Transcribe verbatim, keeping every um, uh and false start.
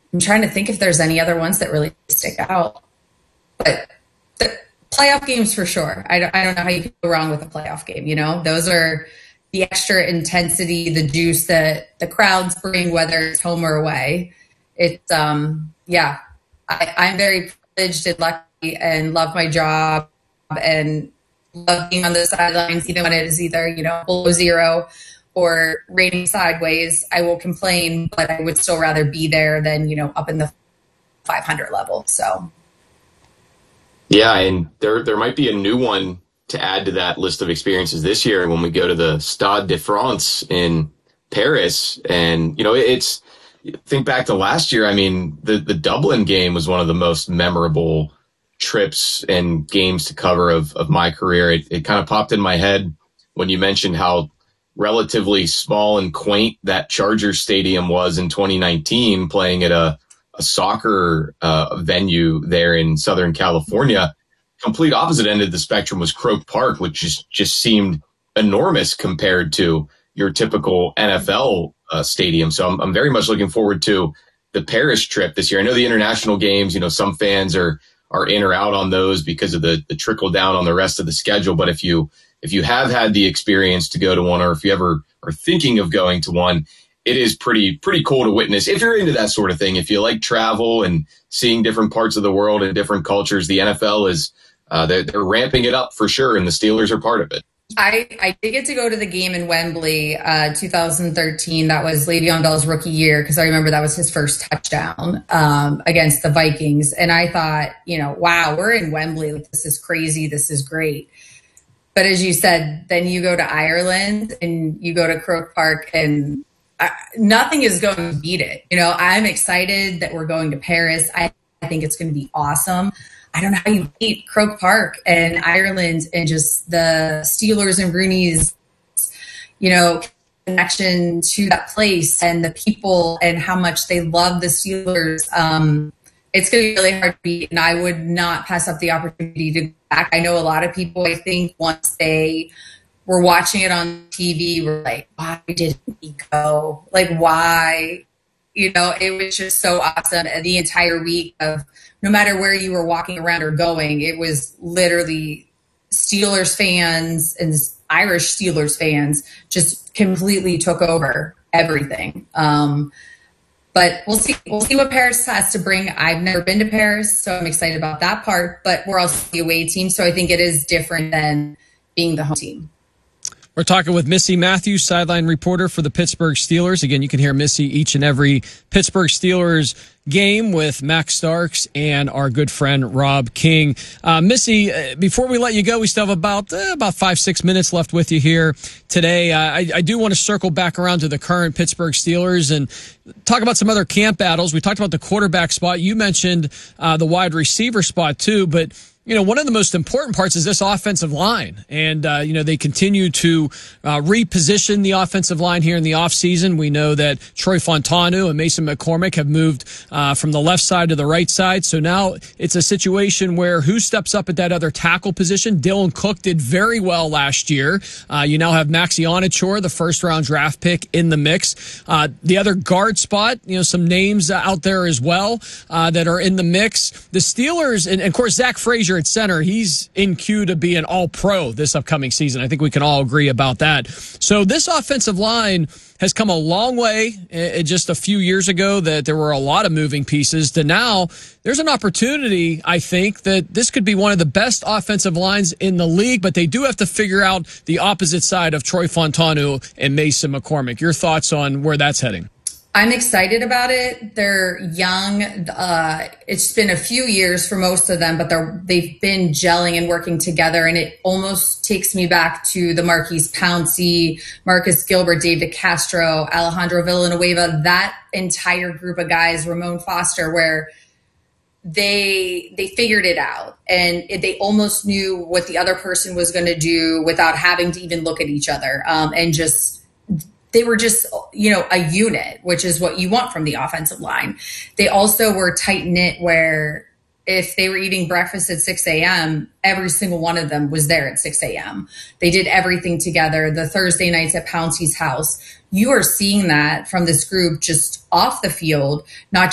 I'm trying to think if there's any other ones that really stick out. But the playoff games for sure. I don't, I don't know how you can go wrong with a playoff game. You know, those are the extra intensity, the juice that the crowds bring, whether it's home or away. It's, um, yeah, I, I'm very privileged and lucky and love my job and love being on the sidelines, even when it is either, you know, below zero or raining sideways. I will complain, but I would still rather be there than, you know, up in the five hundred level. So. Yeah, and there there might be a new one to add to that list of experiences this year when we go to the Stade de France in Paris. And, you know, it's, think back to last year. I mean, the, the Dublin game was one of the most memorable trips and games to cover of, of my career. It, it kind of popped in my head when you mentioned how relatively small and quaint that Chargers Stadium was in twenty nineteen, playing at a a soccer uh, venue there in Southern California. Complete opposite end of the spectrum was Croke Park, which just, just seemed enormous compared to your typical N F L uh, stadium. So I'm, I'm very much looking forward to the Paris trip this year. I know the international games, you know, some fans are, are in or out on those because of the, the trickle down on the rest of the schedule. But if you, if you have had the experience to go to one, or if you ever are thinking of going to one, it is pretty, pretty cool to witness. If you're into that sort of thing, if you like travel and seeing different parts of the world and different cultures, the N F L is, uh, they're, they're ramping it up for sure. And the Steelers are part of it. I, I did get to go to the game in Wembley, uh, two thousand thirteen. That was Le'Veon Bell's rookie year, because I remember that was his first touchdown um, against the Vikings. And I thought, you know, wow, we're in Wembley. Like, this is crazy. This is great. But as you said, then you go to Ireland and you go to Croke Park, and I, nothing is going to beat it. You know, I'm excited that we're going to Paris. I, I think it's going to be awesome. I don't know how you beat Croke Park and Ireland and just the Steelers and Rooney's, you know, connection to that place and the people and how much they love the Steelers. Um, it's going to be really hard to beat, and I would not pass up the opportunity to go back. I know a lot of people, I think, once they were watching it on T V, were like, why didn't we go? Like, why? You know, it was just so awesome. And the entire week of, no matter where you were walking around or going, it was literally Steelers fans and Irish Steelers fans just completely took over everything. Um, but we'll see. We'll see what Paris has to bring. I've never been to Paris, so I'm excited about that part. But we're also the away team, so I think it is different than being the home team. We're talking with Missy Matthews, sideline reporter for the Pittsburgh Steelers. Again, you can hear Missy each and every Pittsburgh Steelers game with Max Starks and our good friend Rob King. Uh, Missy, uh, before we let you go, we still have about uh, about five, six minutes left with you here today. Uh, I, I do want to circle back around to the current Pittsburgh Steelers and talk about some other camp battles. We talked about the quarterback spot. You mentioned uh, the wide receiver spot too, but you know, one of the most important parts is this offensive line. And, uh, you know, they continue to uh, reposition the offensive line here in the offseason. We know that Troy Fontanu and Mason McCormick have moved uh, from the left side to the right side. So now it's a situation where who steps up at that other tackle position? Dylan Cook did very well last year. Uh, you now have Maxi Onachor, the first-round draft pick, in the mix. Uh, the other guard spot, you know, some names out there as well uh, that are in the mix. The Steelers, and, and of course, Zach Frazier at center, he's in queue to be an all-pro this upcoming season. I think we can all agree about that. So this offensive line has come a long way. Uh, just a few years ago that there were a lot of moving pieces to now there's an opportunity, I think, that this could be one of the best offensive lines in the league, but they do have to figure out the opposite side of Troy Fontanu and Mason McCormick. Your thoughts on where that's heading? I'm excited about it. They're young. Uh, it's been a few years for most of them, but they're, they've been gelling and working together. And it almost takes me back to the Marquise Pouncey, Marcus Gilbert, Dave DeCastro, Alejandro Villanueva, that entire group of guys, Ramon Foster, where they they figured it out. And it, they almost knew what the other person was going to do without having to even look at each other. Um, and just They were just, you know, a unit, which is what you want from the offensive line. They also were tight knit where if they were eating breakfast at six a.m., every single one of them was there at six a.m. They did everything together. The Thursday nights at Pouncey's house, you are seeing that from this group just off the field, not